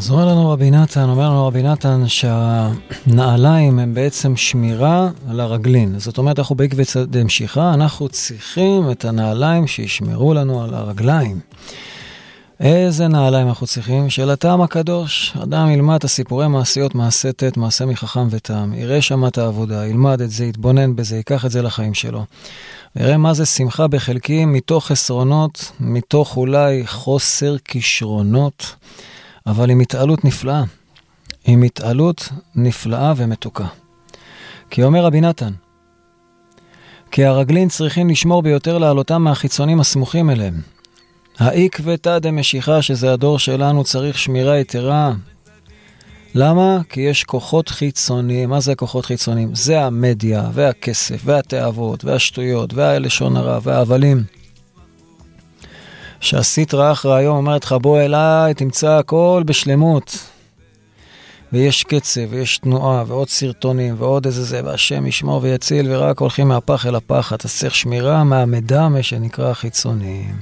אז אומר לנו רבי נתן שהנעליים הם בעצם שמירה על הרגלין. זאת אומרת, אנחנו בעקבי דמשיחא, אנחנו צריכים את הנעליים שישמרו לנו על הרגליים. איזה נעליים אנחנו צריכים? של הטעם הקדוש. אדם ילמד את הסיפורי מעשיות, מעשה ט', מעשה מחכם וטעם. יראה שם את העבודה, ילמד את זה, יתבונן בזה, ייקח את זה לחיים שלו. יראה מה זה שמחה בחלקים, מתוך חסרונות, מתוך אולי חוסר כישרונות, אבל עם התעלות נפלאה. עם התעלות נפלאה ומתוקה. כי אומר רבי נתן, כי הרגלין צריכים לשמור ביותר לעלותם מהחיצונים הסמוכים אליהם. העקבתא דמשיחא, שזה הדור שלנו, צריך שמירה יתרה. למה? כי יש כוחות חיצוניים. מה זה כוחות חיצוניים? זה המדיה והכסף והתאוות והשטויות והלשון הרע והאבלים. שהסטרא אחרא היום אומרת לך, בוא אליי, תמצא הכל בשלמות. ויש קצב ויש תנועה ועוד סרטונים ועוד איזה זה, והשם ישמור ויציל, ורק הולכים מהפח אל הפח. אתה צריך שמירה מהמידע שנקרא חיצוניים.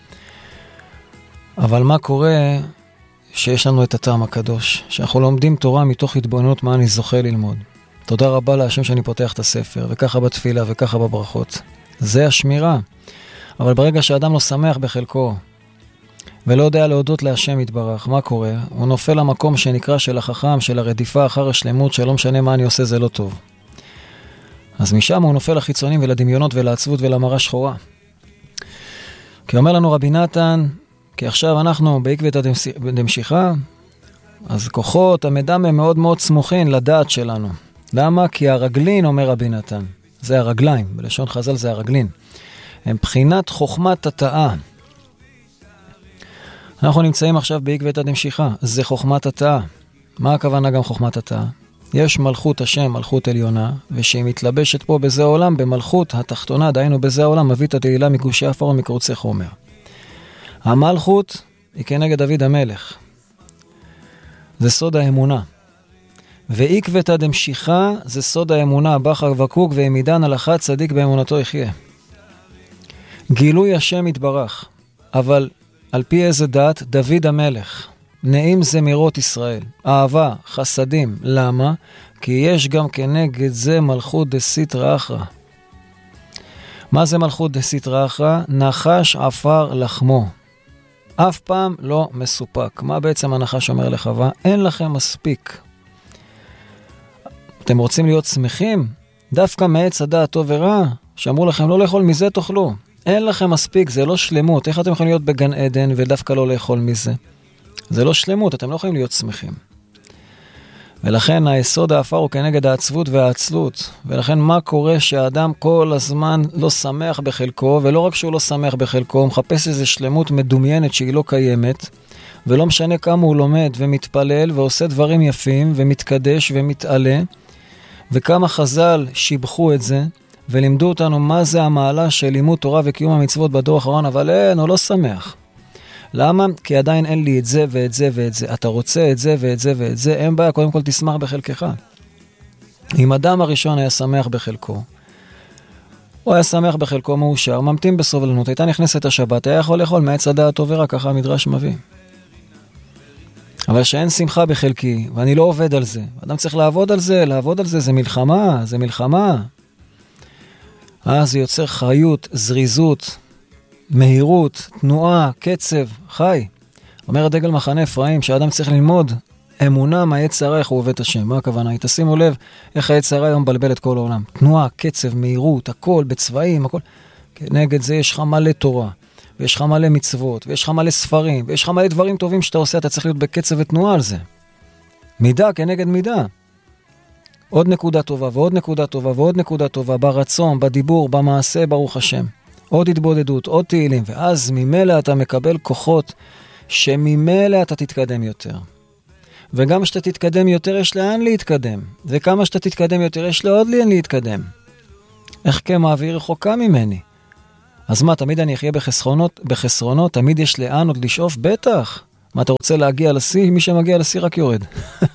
אבל מה קורה שיש לנו את הטעם הקדוש, שאנחנו לומדים תורה מתוך התבוננות מה אני זוכה ללמוד. תודה רבה להשם שאני פותח את הספר, וככה בתפילה וככה בברכות. זה השמירה. אבל ברגע שאדם לא שמח בחלקו, ולא יודע להודות להשם יתברך, מה קורה? הוא נופל למקום שנקרא של החכם, של הרדיפה אחר השלמות, שלא משנה מה אני עושה, זה לא טוב. אז משם הוא נופל לחיצונים ולדמיונות ולעצבות ולמראה שחורה. כי אומר לנו רבי נתן, כי עכשיו אנחנו בעקבתא דמשיחא, אז כוחות המדם הם מאוד מאוד סמוכים לדעת שלנו. למה? כי הרגלין, אומר רבי נתן, זה הרגליים, בלשון חז"ל זה הרגלין. הם בחינת חוכמת התאה. אנחנו נמצאים עכשיו בעקבתא דמשיחא, זה חוכמת התאה. מה הכוונה גם חוכמת התאה? יש מלכות השם, מלכות עליונה, ושהיא מתלבשת פה בזה העולם, במלכות התחתונה, דהיינו בזה העולם, מביא את התהילה מגושי אפור ומקרוצי חומר. המלכות היא כנגד דוד המלך. זה סוד האמונה. ועקבתא דמשיחא זה סוד האמונה, בחר וקוק והעמידן הלכה צדיק באמונתו יחיה. גילוי השם יתברך, אבל על פי איזה דת? דוד המלך. נעים זמירות ישראל, אהבה, חסדים. למה? כי יש גם כנגד זה מלכות דסתרא אחרא. מה זה מלכות דסתרא אחרא? נחש עפר לחמו. אף פעם לא מסופק. מה בעצם הנחש אומר לחווה? אין לכם מספיק. אתם רוצים להיות שמחים? דווקא מעץ הדעת טוב ורע, שאמרו לכם לא לאכול מזה תאכלו. אין לכם מספיק, זה לא שלמות. איך אתם יכולים להיות בגן עדן ודווקא לא לאכול מזה? זה לא שלמות, אתם לא יכולים להיות שמחים. ולכן היסוד האפר הוא כנגד העצבות והעצלות. ולכן מה קורה שהאדם כל הזמן לא שמח בחלקו, ולא רק שהוא לא שמח בחלקו, הוא מחפש איזו שלמות מדומיינת שהיא לא קיימת, ולא משנה כמה הוא לומד ומתפלל ועושה דברים יפים ומתקדש ומתעלה, וכמה חז"ל שיבחו את זה, ולימדו אותנו מה זה המעלה של לימוד תורה וקיום המצוות בדור האחרון, אבל אין, הוא לא שמח. למה? כי עדיין אין לי את זה ואת זה ואת זה. אתה רוצה את זה ואת זה ואת זה, אין בעיה, קודם כל תשמח בחלקך. אם אדם הראשון היה שמח בחלקו, הוא היה שמח בחלקו מאושר, ממתין בסובלנות, הייתה נכנסת השבת, היה יכול לאכול מעץ הדעת טוב ורע, ככה המדרש מביא. אבל שאין שמחה בחלקי, ואני לא עובד על זה. אדם צריך לעבוד על זה, זה מלחמה, זה מלחמה. זה יוצר חיות, זריזות, מהירות, תנועה, קצב, חי. אומר דגל מחנה אפרים שהאדם צריך ללמוד אמונה מהעץ הרע איך הוא עובד את השם. מה הכוונה? תשימו לב איך העץ הרע היום מבלבל את כל העולם. תנועה, קצב, מהירות, הכל בצבעים, הכל. נגד זה יש לך מלא תורה, ויש לך מלא מצוות, ויש לך מלא ספרים, ויש לך מלא דברים טובים שאתה עושה, אתה צריך להיות בקצב ותנועה על זה. מידה כנגד מידה. עוד נקודה טובה ועוד נקודה טובה ועוד נקודה טובה, ברצון, בדיבור, במעשה, ברוך השם. עוד התבודדות, עוד תהילים, ואז ממילא אתה מקבל כוחות שממילא אתה תתקדם יותר. וגם שאתה תתקדם יותר, יש לאן להתקדם. וכמה שאתה תתקדם יותר, יש לעוד לאן להתקדם. איך כמעביר רחוקה ממני? אז מה, תמיד אני אחיה בחסרונות? תמיד יש לאן עוד לשאוף? בטח. מה, אתה רוצה להגיע לשיא? מי שמגיע לשיא רק יורד.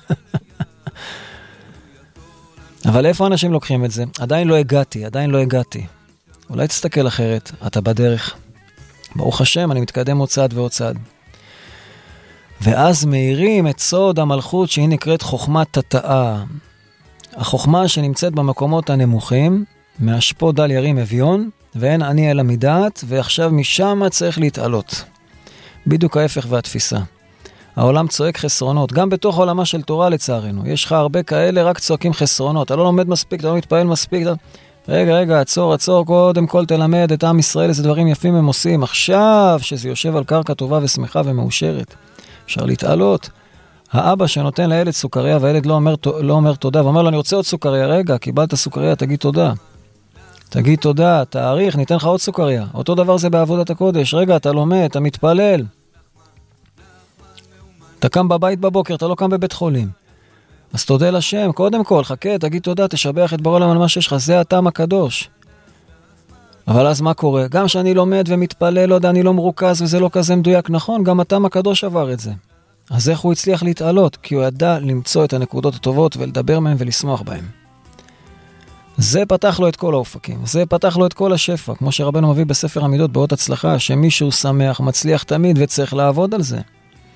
אבל איפה אנשים לוקחים את זה? עדיין לא הגעתי. אולי תסתכל אחרת, אתה בדרך. ברוך השם, אני מתקדם עוד צעד ועוד צעד. ואז מאירים את סוד המלכות שהיא נקראת חוכמת תתאה. החוכמה שנמצאת במקומות הנמוכים, מהשפו דל ירים אביון, ואין אני אלא מדעת, ועכשיו משם צריך להתעלות. בדיוק ההפך והתפיסה. העולם צועק חסרונות, גם בתוך עולמה של תורה לצערנו. יש לך הרבה כאלה, רק צועקים חסרונות. אתה לא לומד מספיק, אתה לא מתפעל מספיק. רגע, עצור, קודם כל תלמד את עם ישראל, איזה דברים יפים הם עושים. עכשיו שזה יושב על קרקע טובה ושמחה ומאושרת. אפשר להתעלות. האבא שנותן לילד סוכריה, והילד לא אומר תודה, ואומר לו, אני רוצה עוד סוכריה. רגע, קיבלת סוכריה, תגיד תודה. תגיד תודה, תאריך, ניתן לך עוד סוכריה. אותו דבר זה בעבודת הקודש. רגע, אתה לומד, אתה מתפלל. אתה קם בבית בבוקר, אתה לא קם בבית חולים. אז תודה לשם, קודם כל, חכה, תגיד תודה, תשבח את בורא עולם על מה שיש לך, זה הטעם הקדוש. אבל אז מה קורה? גם שאני לומד ומתפלל, לא יודע, אני לא מרוכז וזה לא כזה מדויק, נכון, גם הטעם הקדוש עבר את זה. אז איך הוא הצליח להתעלות? כי הוא ידע למצוא את הנקודות הטובות ולדבר מהם ולשמוח בהם. זה פתח לו את כל האופקים, זה פתח לו את כל השפע, כמו שרבנו מביא בספר המידות באות הצלחה, שמישהו שמח, מצליח תמיד וצריך לעבוד על זה.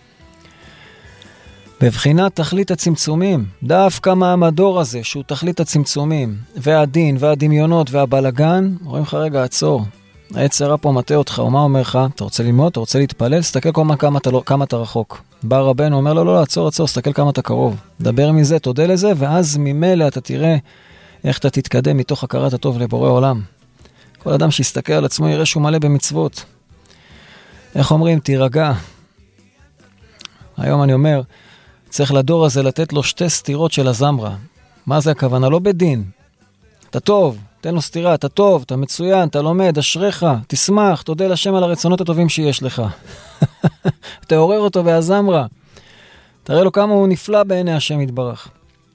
בבחינת תכלית הצמצומים, דווקא מהמדור הזה, שהוא תכלית הצמצומים, והדין, והדמיונות, והבלגן, רואים לך רגע, עצור. היצרה פה מטה אותך, ומה אומר לך? אתה רוצה ללמוד? אתה רוצה להתפלל? סתכל כמה אתה רחוק. בא רבנו, אומר לו, לא, עצור, סתכל כמה אתה קרוב. דבר מזה, תודה לזה, ואז ממילא אתה תראה איך אתה תתקדם מתוך הכרת הטוב לבורא עולם. כל אדם שיסתכל על עצמו יראה שהוא מלא במצוות. איך אומרים? תירגע. היום אני אומר, צריך לדור הזה לתת לו 2 סתירות של הזמרה. מה זה הכוונה? לא בדין. אתה טוב, תן לו סתירה, אתה טוב, אתה מצוין, אתה לומד, אשריך, תשמח, תודה לשם על הרצונות הטובים שיש לך. תעורר אותו בהזמרה. תראה לו כמה הוא נפלא בעיני השם יתברך.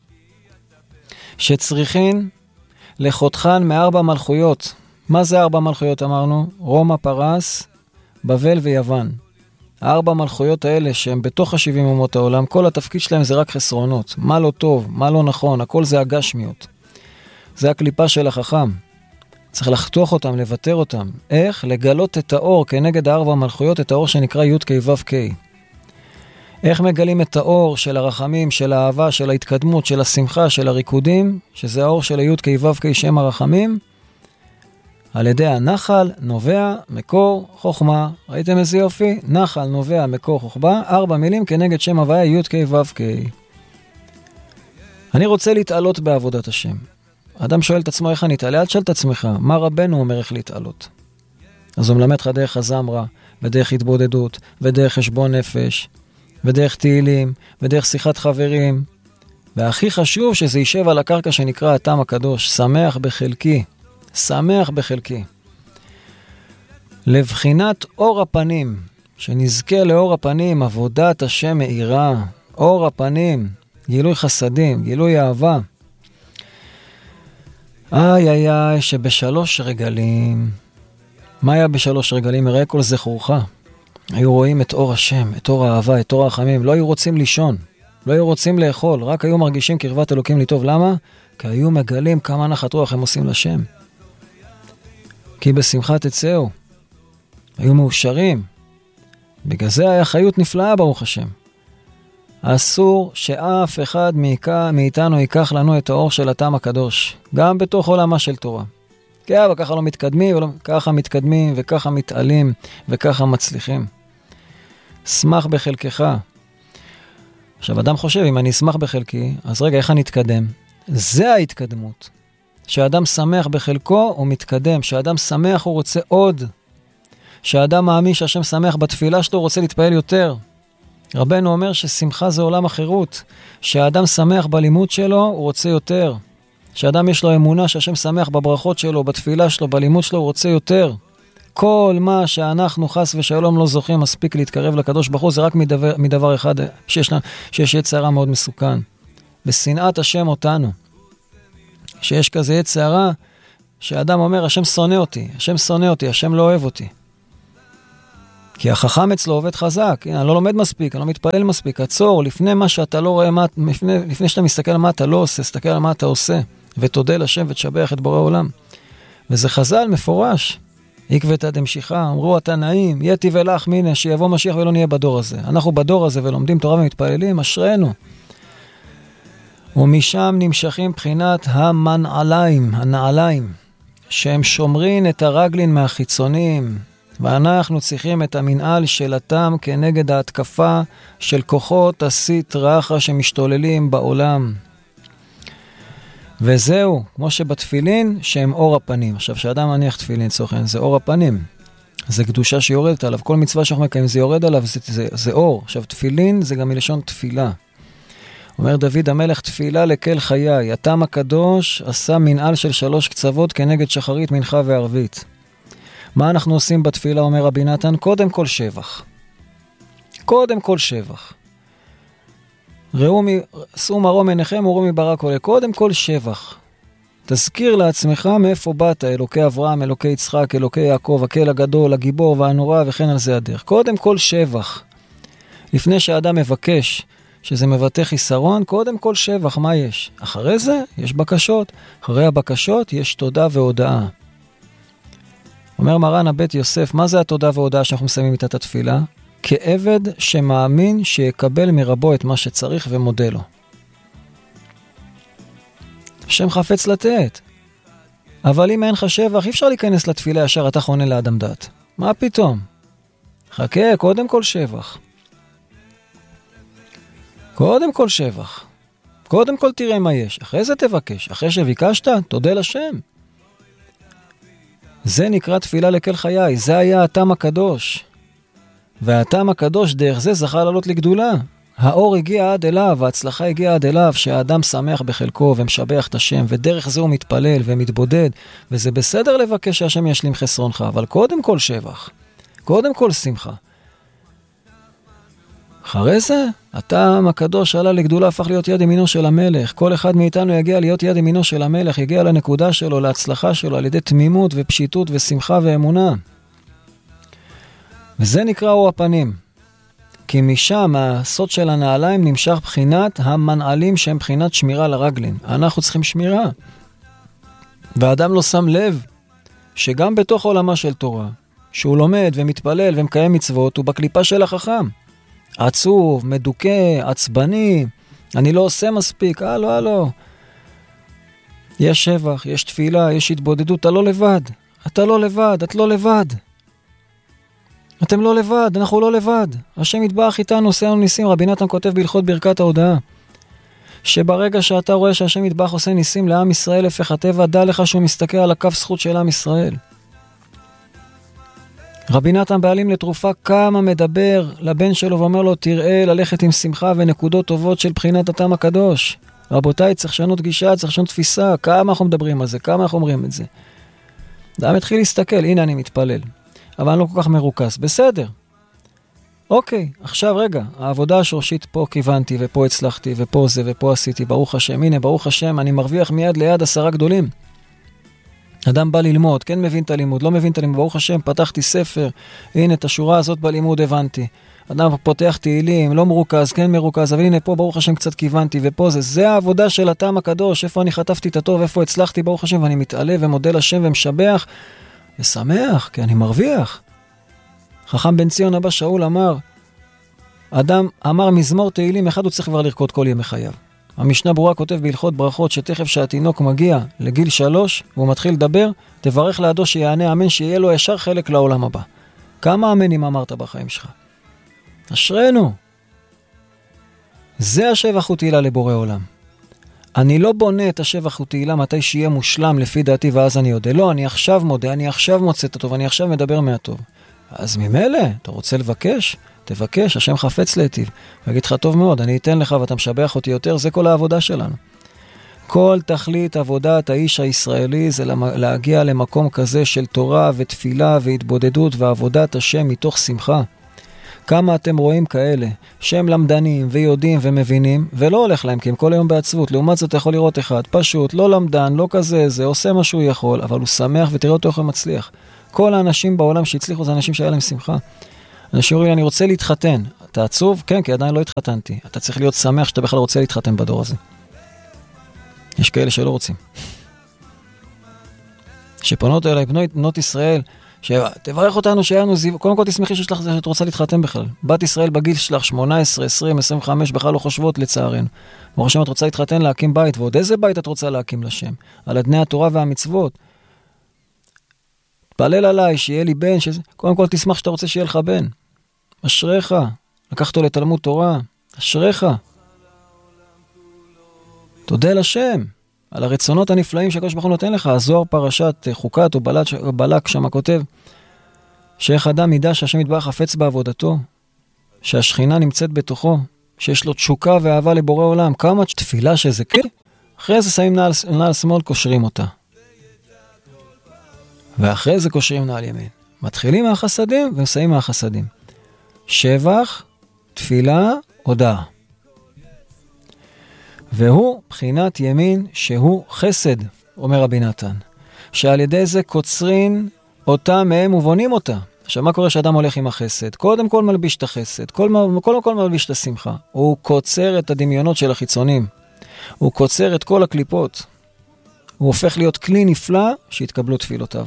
שצריכין לחותכן מ4 מלכויות. מה זה 4 מלכויות אמרנו? רומא, פרס, בבל ויוון. 4 מלכויות האלה שהם בתוך 70 אומות העולם, כל התפקיד שלהם זה רק חסרונות. מה לא טוב, מה לא נכון, הכל זה הגשמיות. זה הקליפה של החכם. צריך לחתוך אותם, לוותר אותם. איך? לגלות את האור כנגד 4 מלכויות, את האור שנקרא י' כ' ו' כ'. איך מגלים את האור של הרחמים, של האהבה, של ההתקדמות, של השמחה, של הריקודים, שזה האור של י' כ' ו' כ' שם הרחמים? על ידי הנחל נובע מקור חוכמה. ראיתם איזה יופי? נחל נובע מקור חוכמה, 4 מילים כנגד שם הוויה י' כ' ו' כ'. אני רוצה להתעלות בעבודת השם. האדם שואל את עצמו איך אני אתעלה, אל תשאל את עצמך, מה רבנו אומר איך להתעלות? אז הוא מלמד לך דרך הזמרה, ודרך התבודדות, ודרך חשבון נפש, ודרך תהילים, ודרך שיחת חברים. והכי חשוב שזה יישב על הקרקע שנקרא הטעם הקדוש, שמח בחלקי. שמח בחלקי. לבחינת אור הפנים, שנזכה לאור הפנים, עבודת השם מאירה, אור הפנים, גילוי חסדים, גילוי אהבה. איי, שבשלוש רגלים, מה היה בשלוש רגלים? מראה כל זכורך. היו רואים את אור השם, את אור האהבה, את אור החמים, לא היו רוצים לישון, לא היו רוצים לאכול, רק היו מרגישים קרבת אלוקים לטוב. למה? כי היו מגלים כמה נחת רוח הם עושים לשם. כי בשמחה תצאו. היו מאושרים. בגלל זה היה חיות נפלאה ברוך השם. אסור שאף אחד מאיתנו ייקח לנו את האור של הטעם הקדוש, גם בתוך עולמה של תורה. כי אבל ככה לא מתקדמים, ככה מתקדמים וככה מתעלים וככה מצליחים. שמח בחלקך. עכשיו אדם חושב, אם אני אשמח בחלקי, אז רגע, איך אני אתקדם? זה ההתקדמות. שהאדם שמח בחלקו, הוא מתקדם. שהאדם שמח, הוא רוצה עוד. שהאדם מאמין שהשם שמח בתפילה שלו, הוא רוצה להתפעל יותר. רבנו אומר ששמחה זה עולם החירות. שהאדם שמח בלימוד שלו, הוא רוצה יותר. שהאדם יש לו אמונה שהשם שמח בברכות שלו, בתפילה שלו, בלימוד שלו, הוא רוצה יותר. כל מה שאנחנו חס ושלום לא זוכים מספיק להתקרב לקדוש ברוך הוא, זה רק מדבר אחד שיש יצרה מאוד מסוכן. בשנאת השם אותנו. שיש כזה יצרה שהאדם אומר, השם שונא אותי, השם שונא אותי, השם לא אוהב אותי. כי החכם אצלו עובד חזק, אני לא לומד מספיק, אני לא מתפלל מספיק, עצור, לפני מה שאתה לא רואה, לפני שאתה מסתכל על מה אתה לא עושה, תסתכל על מה אתה עושה, ותודה לשם ותשבח את בורא עולם. וזה חז"ל מפורש. עקבתא דמשיחא, אמרו התנאים, יתי ולך מינה, שיבוא משיח ולא נהיה בדור הזה. אנחנו בדור הזה ולומדים תורה ומתפללים, אשרינו. ומשם נמשכים בחינת הנעליים, שהם שומרים את הרגלין מהחיצונים, ואנחנו צריכים את המנהל של התם כנגד ההתקפה של כוחות הסטרא אחרא שמשתוללים בעולם. וזהו, כמו שבתפילין, שהם אור הפנים. עכשיו, שאדם מניח תפילין, צורכן, זה אור הפנים. זה קדושה שיורדת עליו. כל מצווה שאנחנו מקיים, זה יורד עליו, זה אור. עכשיו, תפילין זה גם מלשון תפילה. אומר דוד המלך, תפילה לקל חיי. התם הקדוש עשה מנהל של 3 קצוות כנגד שחרית, מנחה וערבית. מה אנחנו עושים בתפילה, אומר רבי נתן? קודם כל שבח. קודם כל שבח. שאו מרום עיניכם וראו מברק עולה. קודם כל שבח. תזכיר לעצמך מאיפה באת, אלוקי אברהם, אלוקי יצחק, אלוקי יעקב, הקהל הגדול, הגיבור והנורא וכן על זה הדרך. קודם כל שבח. לפני שהאדם מבקש שזה מבטא חיסרון, קודם כל שבח, מה יש? אחרי זה יש בקשות. אחרי הבקשות יש תודה והודאה. אומר מרן הבית יוסף, מה זה התודה והודאה שאנחנו מסיימים איתה את התפילה? כעבד שמאמין שיקבל מרבו את מה שצריך ומודה לו. השם חפץ לתת. אבל אם אין לך שבח, אי אפשר להיכנס לתפילה ישר, אתה חונה לאדם דעת. מה פתאום? חכה, קודם כל שבח. קודם כל שבח. קודם כל תראה מה יש. אחרי זה תבקש. אחרי שביקשת, תודה לשם. זה נקרא תפילה לקל חיי. זה היה התם הקדוש. והתם הקדוש דרך זה זכה לעלות לגדולה. האור הגיע עד אליו, ההצלחה הגיעה עד אליו, שהאדם שמח בחלקו ומשבח את השם, ודרך זה הוא מתפלל ומתבודד, וזה בסדר לבקש שהשם ישלים חסרונך, אבל קודם כל שבח, קודם כל שמחה. אחרי זה, התם הקדוש עלה לגדולה, הפך להיות יד ימינו של המלך. כל אחד מאיתנו יגיע להיות יד ימינו של המלך, יגיע לנקודה שלו, להצלחה שלו, על ידי תמימות ופשיטות ושמחה ואמונה. וזה נקרא אור הפנים. כי משם הסוד של הנעליים נמשך בחינת המנעלים שהם בחינת שמירה לרגלין. אנחנו צריכים שמירה. והאדם לא שם לב שגם בתוך עולמה של תורה, שהוא לומד ומתפלל ומקיים מצוות, הוא בקליפה של החכם. עצוב, מדוכא, עצבני, אני לא עושה מספיק, לא. יש שבח, יש תפילה, יש התבודדות, אתה לא לבד. אתה לא לבד, את לא לבד. אתם לא לבד, אנחנו לא לבד. השם יתברך איתנו, עושה לנו ניסים. רבי נתן כותב בהלכות ברכת ההודעה, שברגע שאתה רואה שהשם יתברך עושה ניסים לעם ישראל, לפך הטבע, דע לך שהוא מסתכל על הכף זכות של עם ישראל. רבי נתן בעלים לתרופה כמה מדבר לבן שלו ואומר לו, תראה ללכת עם שמחה ונקודות טובות של בחינת התם הקדוש. רבותיי, צריך לשנות גישה, צריך לשנות תפיסה. כמה אנחנו מדברים על זה, כמה אנחנו אומרים את זה. אדם התחיל להסתכל, הנה אני מתפלל. אבל אני לא כל כך מרוכז. בסדר. אוקיי, עכשיו רגע, העבודה השורשית פה כיוונתי, ופה הצלחתי, ופה זה, ופה עשיתי, ברוך השם. הנה, ברוך השם, אני מרוויח מיד ליד 10 גדולים. אדם בא ללמוד, כן מבין את הלימוד, לא מבין את הלימוד, ברוך השם, פתחתי ספר, הנה, את השורה הזאת בלימוד הבנתי. אדם פותח תהילים, לא מרוכז, כן מרוכז, אבל הנה פה, ברוך השם, קצת כיוונתי, ופה זה. זה העבודה של התם הקדוש, איפה אני חטפתי את הטוב, איפה הצלחתי, ברוך השם, ואני מתעלה ומודה לשם ומשבח. ושמח, כי אני מרוויח. חכם בן ציון אבא שאול אמר, אדם אמר מזמור תהילים אחד הוא צריך כבר לרקוד כל ימי חייו. המשנה ברורה כותב בהלכות ברכות שתכף שהתינוק מגיע לגיל 3 והוא מתחיל לדבר, תברך לעדו שיענה אמן, שיהיה לו ישר חלק לעולם הבא. כמה אמנים אמרת בחיים שלך? אשרנו. זה השבח ותהילה לבורא עולם. אני לא בונה את השבח ותהילה מתי שיהיה מושלם לפי דעתי ואז אני יודע. לא, אני עכשיו מודה, אני עכשיו מוצא את הטוב, אני עכשיו מדבר מהטוב. אז ממילא, אתה רוצה לבקש? תבקש, השם חפץ להיטיב. ויגיד לך טוב מאוד, אני אתן לך ואתה משבח אותי יותר, זה כל העבודה שלנו. כל תכלית עבודת האיש הישראלי זה להגיע למקום כזה של תורה ותפילה והתבודדות ועבודת השם מתוך שמחה. כמה אתם רואים כאלה שהם למדנים ויודעים ומבינים ולא הולך להם כי הם כל היום בעצבות. לעומת זאת אתה יכול לראות אחד פשוט לא למדן, לא כזה, זה עושה מה שהוא יכול, אבל הוא שמח ותראה אותו איך הוא מצליח. כל האנשים בעולם שהצליחו זה אנשים שהיה להם שמחה. אנשים אומרים, אני רוצה להתחתן. אתה עצוב? כן, כי עדיין לא התחתנתי. אתה צריך להיות שמח שאתה בכלל רוצה להתחתן בדור הזה. יש כאלה שלא רוצים. שפונות אליי בנות ישראל תברך אותנו שיהיה זיווג, קודם כל תשמחי שיש לך זה שאת רוצה להתחתן בכלל. בת ישראל בגיל שלך 18, 20, 25, בכלל לא חושבות לצערנו. ברוך השם, את רוצה להתחתן, להקים בית, ועוד איזה בית את רוצה להקים לשם? על אדני התורה והמצוות. תפלל עליי, שיהיה לי בן, קודם כל תשמח שאתה רוצה שיהיה לך בן. אשריך, לקח אותו לתלמוד תורה, אשריך. תודה לשם, על הרצונות הנפלאים שהקדוש ברוך הוא נותן לך. הזוהר פרשת חוקת או בלק שם כותב, שאיך אדם ידע שהשם יתברך חפץ בעבודתו, שהשכינה נמצאת בתוכו, שיש לו תשוקה ואהבה לבורא עולם, כמה תפילה שזה כן, אחרי זה שמים נעל שמאל, קושרים אותה. ואחרי זה קושרים נעל ימין. מתחילים מהחסדים ומסיים מהחסדים. שבח, תפילה, הודעה. והוא בחינת ימין שהוא חסד, אומר רבי נתן, שעל ידי זה קוצרים אותה מהם ובונים אותה. עכשיו, מה קורה שאדם הולך עם החסד? קודם כל מלביש את החסד, קודם כל מלביש את השמחה. הוא קוצר את הדמיונות של החיצונים. הוא קוצר את כל הקליפות. הוא הופך להיות כלי נפלא שהתקבלו תפילותיו.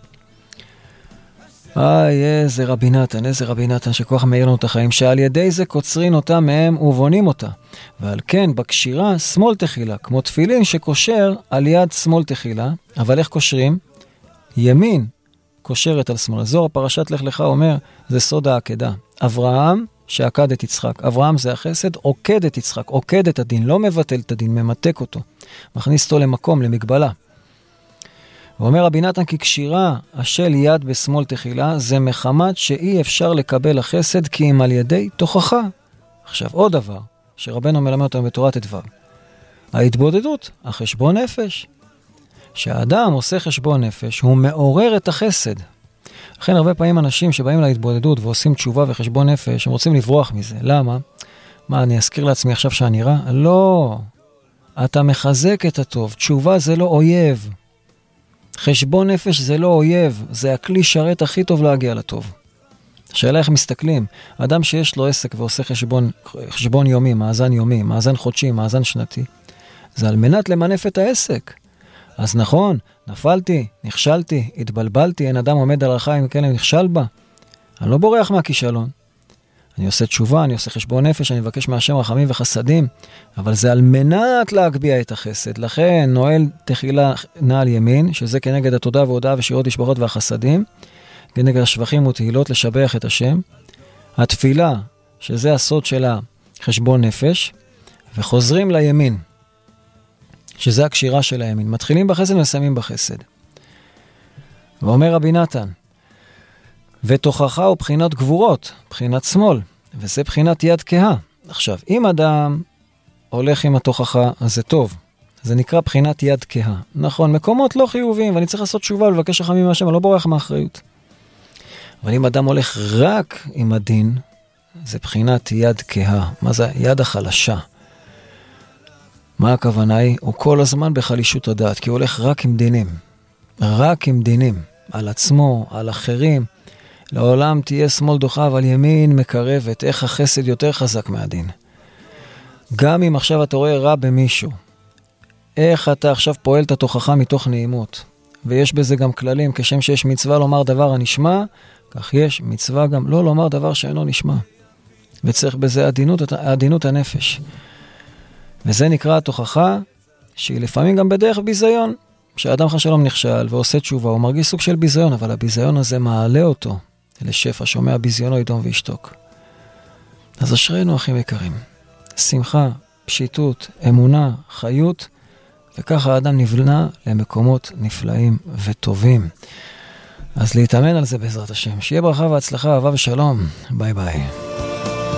איזה רבי נתן שכוח מאיר לנו את החיים, שעל ידי זה קוצרים אותה מהם ובונים אותה. ועל כן בקשירה שמאל תחילה, כמו תפילין שקושר על יד שמאל תחילה, אבל איך קושרים? ימין קושרת על שמאל. זוהר פרשת לך לך אומר, זה סוד העקדה. אברהם שעקד את יצחק. אברהם זה החסד, עוקד את יצחק, עוקד את הדין, לא מבטל את הדין, ממתק אותו. מכניס אותו למקום, למגבלה. ואומר רבי נתן, כי קשירה השל יד בשמאל תחילה, זה מחמת שאי אפשר לקבל החסד, כי אם על ידי תוכחה. עכשיו, עוד דבר, שרבנו מלמד אותנו בתורת הדבר. ההתבודדות, החשבון נפש. שהאדם עושה חשבון נפש, הוא מעורר את החסד. לכן הרבה פעמים אנשים שבאים להתבודדות ועושים תשובה וחשבון נפש, הם רוצים לברוח מזה. למה? מה, אני אזכיר לעצמי עכשיו שאני רע? לא. אתה מחזק את הטוב. תשובה זה לא אויב. חשבון נפש זה לא אויב. זה הכלי שרת הכי טוב להגיע לטוב. השאלה איך מסתכלים. אדם שיש לו עסק ועושה חשבון יומי, מאזן יומי, מאזן חודשי, מאזן שנתי, זה על מנת למנף את העסק. אז נכון, נפלתי, נכשלתי, התבלבלתי, אין אדם עומד על ערכה אם כאלה נכשל בה. אני לא בורח מהכישלון. אני עושה תשובה, אני עושה חשבון נפש, אני מבקש מהשם רחמים וחסדים, אבל זה על מנת להגביה את החסד. לכן נועל תחילה נעל ימין, שזה כנגד התודה והודעה ושירות תשבחות והחסדים, כנגד השבחים ותהילות לשבח את השם. התפילה, שזה הסוד של החשבון נפש, וחוזרים לימין. שזה הקשירה של הימין. מתחילים בחסד ומסיימים בחסד. ואומר רבי נתן, ותוכחה הוא בחינת גבורות, בחינת שמאל, וזה בחינת יד כהה. עכשיו, אם אדם הולך עם התוכחה, אז זה טוב. זה נקרא בחינת יד כהה. נכון, מקומות לא חיוביים, ואני צריך לעשות תשובה ולבקש רחמים מהשם, אני לא בורח מהאחריות. אבל אם אדם הולך רק עם הדין, זה בחינת יד כהה. מה זה? יד החלשה. מה הכוונה היא? הוא כל הזמן בחלישות הדעת, כי הוא הולך רק עם דינים. רק עם דינים. על עצמו, על אחרים. לעולם תהיה שמאל דוחה, אבל ימין מקרבת. איך החסד יותר חזק מהדין. גם אם עכשיו אתה רואה רע במישהו, איך אתה עכשיו פועל את התוכחה מתוך נעימות. ויש בזה גם כללים, כשם שיש מצווה לומר דבר הנשמע, כך יש מצווה גם לא לומר דבר שאינו נשמע. וצריך בזה עדינות הנפש. וזה נקרא התוכחה, שהיא לפעמים גם בדרך ביזיון. כשאדם חשלום נכשל ועושה תשובה, הוא מרגיש סוג של ביזיון, אבל הביזיון הזה מעלה אותו לשפע, שומע ביזיונו ידום וישתוק. אז אשרינו אחים יקרים. שמחה, פשיטות, אמונה, חיות, וככה האדם נבנה למקומות נפלאים וטובים. אז להתאמן על זה בעזרת השם. שיהיה ברכה והצלחה, אהבה ושלום. ביי ביי.